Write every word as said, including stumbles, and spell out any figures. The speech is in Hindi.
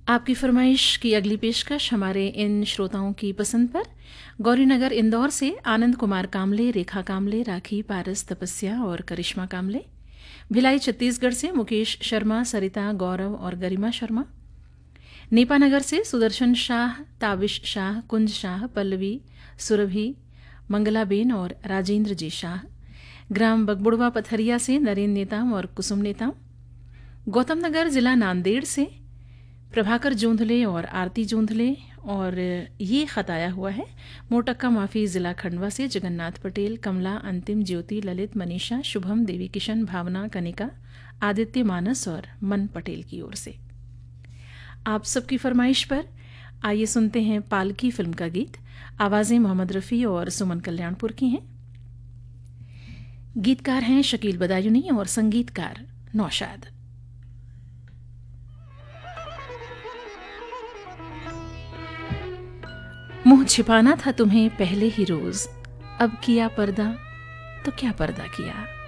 आपकी फरमाइश की अगली पेशकश हमारे इन श्रोताओं की पसंद पर। गौरीनगर इंदौर से आनंद कुमार कामले, रेखा कामले, राखी, पारस, तपस्या और करिश्मा कामले। भिलाई छत्तीसगढ़ से मुकेश शर्मा, सरिता, गौरव और गरिमा शर्मा। नेपानगर से सुदर्शन शाह, ताबिश शाह, कुंज शाह, पल्लवी, सुरभि, मंगलाबेन और राजेंद्र जी शाह। ग्राम बगबुड़वा पथरिया से नरेंद्र नेताम और कुसुम नेताम। गौतमनगर जिला नांदेड़ से प्रभाकर जोंधले और आरती जोंधले। और ये खत आया हुआ है मोटक्का माफी जिला खंडवा से जगन्नाथ पटेल, कमला, अंतिम, ज्योति, ललित, मनीषा, शुभम, देवी किशन, भावना, कनिका, आदित्य, मानस और मन पटेल की ओर से। आप सबकी फरमाइश पर आइए सुनते हैं पालकी फिल्म का गीत। आवाजें मोहम्मद रफ़ी और सुमन कल्याणपुर की हैं। गीतकार हैं शकील बदायूनी और संगीतकार नौशाद। मुंह छिपाना था तुम्हें पहले ही रोज, अब किया पर्दा तो क्या पर्दा किया।